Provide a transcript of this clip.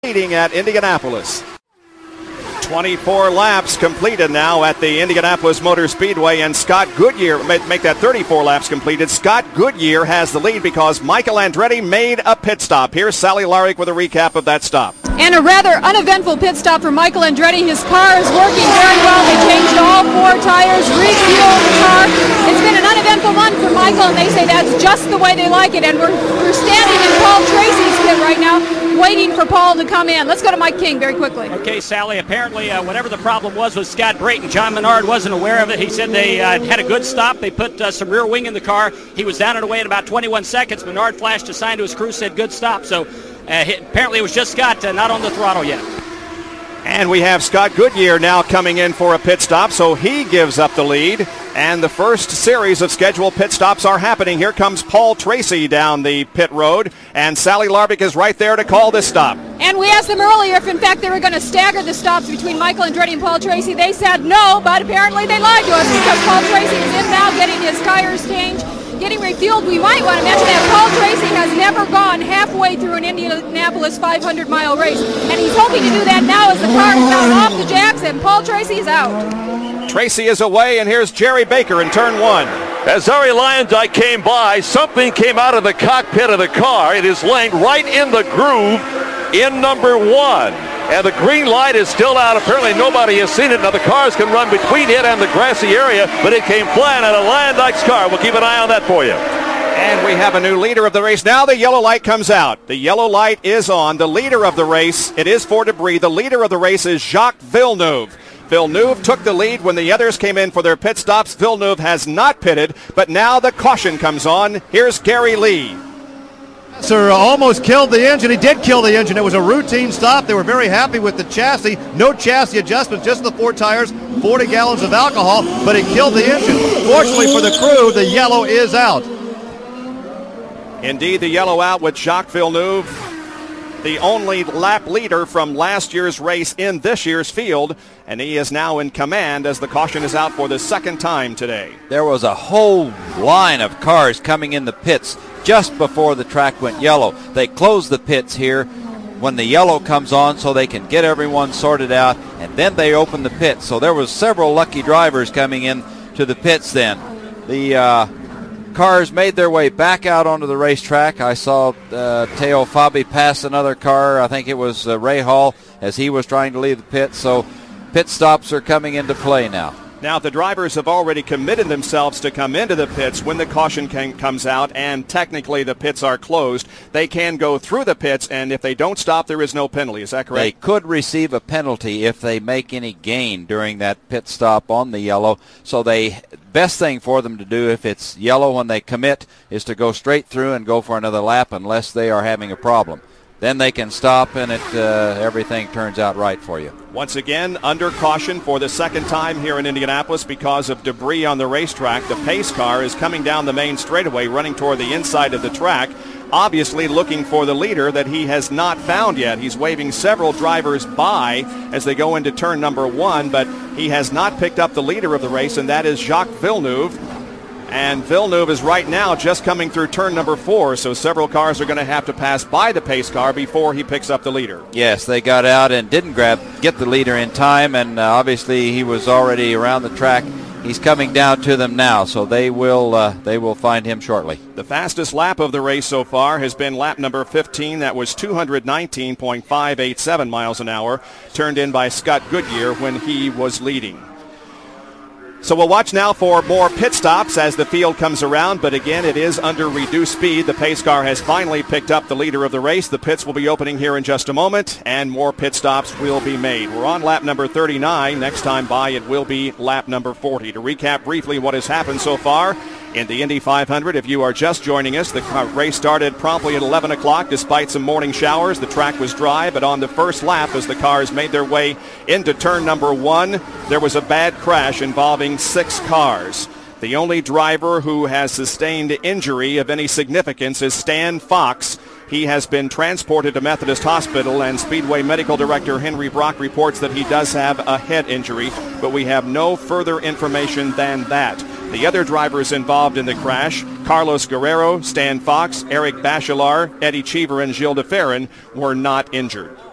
leading at Indianapolis. 24 laps completed now at the Indianapolis Motor Speedway, and Scott Goodyear, make that 34 laps completed. Scott Goodyear has the lead because Michael Andretti made a pit stop. Here's Sally Larrick with a recap of that stop. And a rather uneventful pit stop for Michael Andretti. His car is working very well. They changed all 4 tires, refueled the car. It's been an uneventful one for Michael, and they say that's just the way they like it. And we're standing in Paul Tracy's pit right now, waiting for Paul to come in. Let's go to Mike King very quickly. Okay, Sally, apparently whatever the problem was with Scott Brayton, John Menard wasn't aware of it. He said they had a good stop. They put some rear wing in the car. He was down and away in about 21 seconds. Menard flashed a sign to his crew, said good stop. So apparently it was just Scott not on the throttle yet. And we have Scott Goodyear now coming in for a pit stop, so he gives up the lead. And the first series of scheduled pit stops are happening. Here comes Paul Tracy down the pit road, and Sally Larrick is right there to call this stop. And we asked them earlier if, in fact, they were going to stagger the stops between Michael Andretti and Paul Tracy. They said no, but apparently they lied to us because Paul Tracy is in now getting his tires changed, getting refueled. We might want to mention that Paul Tracy has never gone halfway through an Indianapolis 500-mile race, and he's hoping to do that now as the car is now off the jacks and Paul Tracy is out. Tracy is away, and here's Jerry Baker in turn 1. As Arie Luyendyk came by, something came out of the cockpit of the car. It is laying right in the groove in number 1. And the green light is still out. Apparently nobody has seen it. Now the cars can run between it and the grassy area, but it came flying out of Luyendyk's car. We'll keep an eye on that for you. And we have a new leader of the race. Now the yellow light comes out. The yellow light is on. The leader of the race, it is for debris. The leader of the race is Jacques Villeneuve. Villeneuve took the lead when the others came in for their pit stops. Villeneuve has not pitted, but now the caution comes on. Here's Gary Lee. Sir almost killed the engine. He did kill the engine. It was a routine stop. They were very happy with the chassis. No chassis adjustments, just the 4 tires, 40 gallons of alcohol, but it killed the engine. Fortunately for the crew, the yellow is out. Indeed, the yellow out with Jacques Villeneuve, the only lap leader from last year's race in this year's field, and he is now in command as the caution is out for the second time today. There was a whole line of cars coming in the pits just before the track went yellow. They close the pits here when the yellow comes on so they can get everyone sorted out, and then they open the pits. So there was several lucky drivers coming in to the pits then. The cars made their way back out onto the racetrack. I saw Teo Fabi pass another car. I think it was Ray Hall as he was trying to leave the pit. So pit stops are coming into play now. Now the drivers have already committed themselves to come into the pits when the caution comes out, and technically the pits are closed. They can go through the pits, and if they don't stop, there is no penalty. Is that correct? They could receive a penalty if they make any gain during that pit stop on the yellow. So the best thing for them to do if it's yellow when they commit is to go straight through and go for another lap unless they are having a problem. Then they can stop and everything turns out right for you. Once again, under caution for the second time here in Indianapolis because of debris on the racetrack. The pace car is coming down the main straightaway, running toward the inside of the track, obviously looking for the leader that he has not found yet. He's waving several drivers by as they go into turn number 1, but he has not picked up the leader of the race, and that is Jacques Villeneuve. And Villeneuve is right now just coming through turn number 4, so several cars are going to have to pass by the pace car before he picks up the leader. Yes, they got out and didn't get the leader in time, and obviously he was already around the track. He's coming down to them now, so they will find him shortly. The fastest lap of the race so far has been lap number 15. That was 219.587 miles an hour, turned in by Scott Goodyear when he was leading. So we'll watch now for more pit stops as the field comes around, but again, it is under reduced speed. The pace car has finally picked up the leader of the race. The pits will be opening here in just a moment, and more pit stops will be made. We're on lap number 39. Next time by, it will be lap number 40. To recap briefly what has happened so far in the Indy 500, if you are just joining us, the race started promptly at 11 o'clock despite some morning showers. The track was dry, but on the first lap as the cars made their way into turn number 1, there was a bad crash involving 6 cars. The only driver who has sustained injury of any significance is Stan Fox. He has been transported to Methodist Hospital, and Speedway Medical Director Henry Brock reports that he does have a head injury, but we have no further information than that. The other drivers involved in the crash, Carlos Guerrero, Stan Fox, Eric Bachelard, Eddie Cheever, and Gilles de Ferran, were not injured.